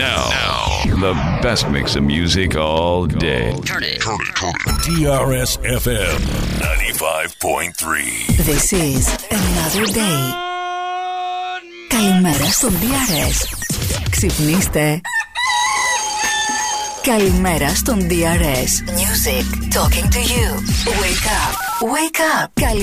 Now, the best mix of music all day. Turn it. DRS FM 95.3. This is another day. Καλημέρα στον DRS. Ξυπνήστε. Καλημέρα στον DRS. Music talking to you. Wake up. Wake up.